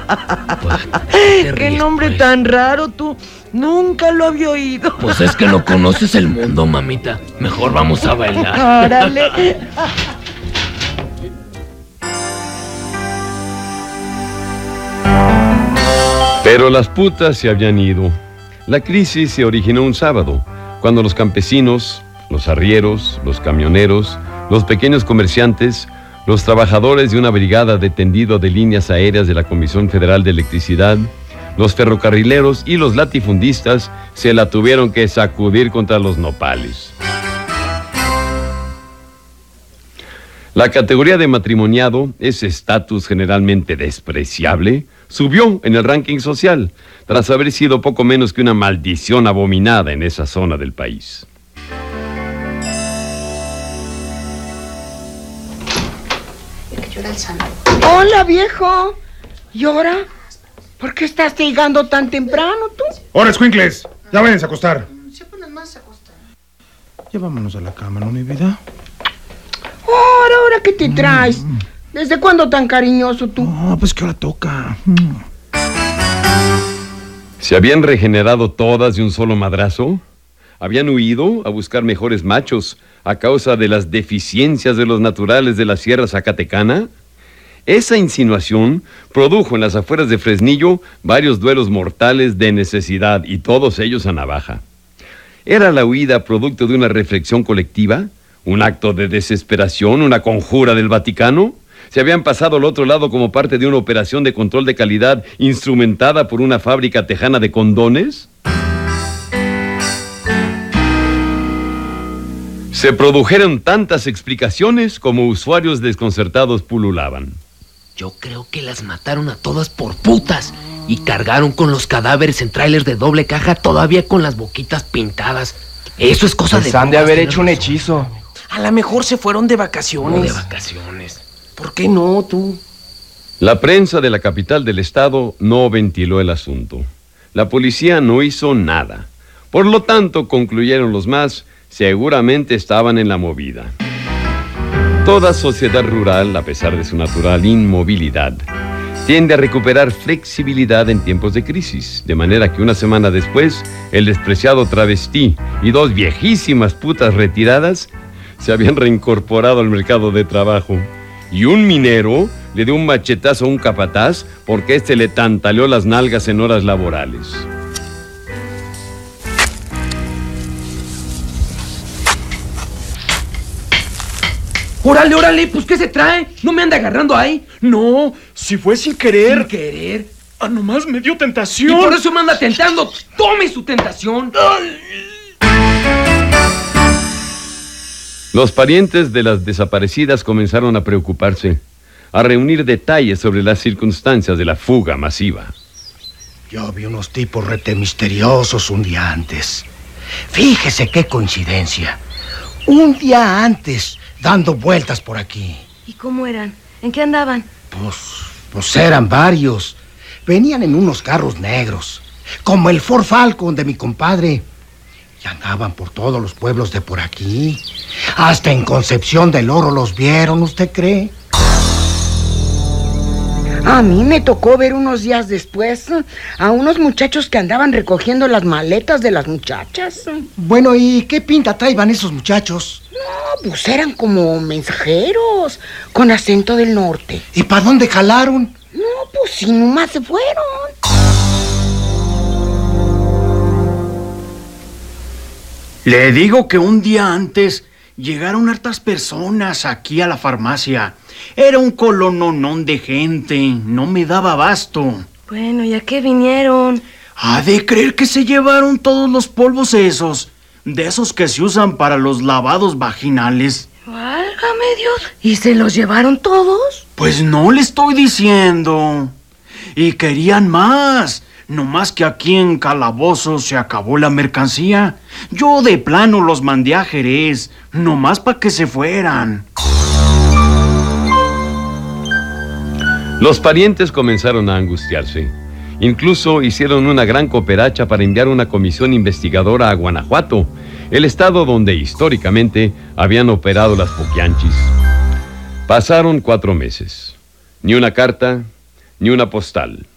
Qué nombre tan raro, tú. Nunca lo había oído. Pues es que no conoces el mundo, mamita. Mejor vamos a bailar. Órale. Pero las putas se habían ido. La crisis se originó un sábado, cuando los campesinos, los arrieros, los camioneros, los pequeños comerciantes, los trabajadores de una brigada de tendido de líneas aéreas de la Comisión Federal de Electricidad, los ferrocarrileros y los latifundistas se la tuvieron que sacudir contra los nopales. La categoría de matrimoniado, ese estatus generalmente despreciable, subió en el ranking social, tras haber sido poco menos que una maldición abominada en esa zona del país. Hola, viejo. ¿Y ahora? ¿Por qué estás llegando tan temprano, tú? ¡Hora, escuincles! Ya váyanse a acostar. Se ponen más a acostar. Ya vámonos a la cama, ¿no, mi vida? Ahora, ¿qué te traes? ¿Desde cuándo tan cariñoso tú? No, pues que ahora toca. ¿Se habían regenerado todas de un solo madrazo? ¿Habían huido a buscar mejores machos a causa de las deficiencias de los naturales de la Sierra Zacatecana? Esa insinuación produjo en las afueras de Fresnillo varios duelos mortales de necesidad, y todos ellos a navaja. ¿Era la huida producto de una reflexión colectiva? ¿Un acto de desesperación? ¿Una conjura del Vaticano? ¿Se habían pasado al otro lado como parte de una operación de control de calidad instrumentada por una fábrica tejana de condones? Se produjeron tantas explicaciones como usuarios desconcertados pululaban. Yo creo que las mataron a todas por putas y cargaron con los cadáveres en tráiler de doble caja, todavía con las boquitas pintadas. Eso es cosa de... Han de haber hecho un hechizo. A lo mejor se fueron de vacaciones. No de vacaciones. ¿Por qué no, tú? La prensa de la capital del estado no ventiló el asunto. La policía no hizo nada. Por lo tanto, concluyeron los más, seguramente estaban en la movida. Toda sociedad rural, a pesar de su natural inmovilidad, tiende a recuperar flexibilidad en tiempos de crisis, de manera que una semana después, el despreciado travestí y dos viejísimas putas retiradas se habían reincorporado al mercado de trabajo. Y un minero le dio un machetazo a un capataz porque éste le tantaleó las nalgas en horas laborales. Órale, pues ¿qué se trae? ¿No me anda agarrando ahí? No, si fue sin querer. Sin querer. Ah, nomás me dio Y tentación. por eso me anda tentando. ¡Tome su tentación! Los parientes de las desaparecidas comenzaron a preocuparse, a reunir detalles sobre las circunstancias de la fuga masiva. Yo vi unos tipos rete misteriosos un día antes. Fíjese qué coincidencia. Un día antes, dando vueltas por aquí. ¿Y cómo eran? ¿En qué andaban? Pues eran varios. Venían en unos carros negros, como el Ford Falcon de mi compadre. Y andaban por todos los pueblos de por aquí. Hasta en Concepción del Oro los vieron, ¿usted cree? A mí me tocó ver unos días después a unos muchachos que andaban recogiendo las maletas de las muchachas. Bueno, ¿y qué pinta traían esos muchachos? No, pues eran como mensajeros, con acento del norte. ¿Y para dónde jalaron? No, pues si nomás se fueron. Le digo que un día antes llegaron hartas personas aquí a la farmacia. Era un colononón de gente, no me daba abasto. Bueno, ¿y a qué vinieron? ¿Ha de creer que se llevaron todos los polvos esos? De esos que se usan para los lavados vaginales. Válgame Dios. ¿Y se los llevaron todos? Pues no le estoy diciendo. Y querían más. No más que aquí en Calabozo se acabó la mercancía. Yo de plano los mandé a Jerez, no más para que se fueran. Los parientes comenzaron a angustiarse. Incluso hicieron una gran cooperacha para enviar una comisión investigadora a Guanajuato, el estado donde históricamente habían operado las poquianchis. Pasaron 4 meses. Ni una carta, ni una postal.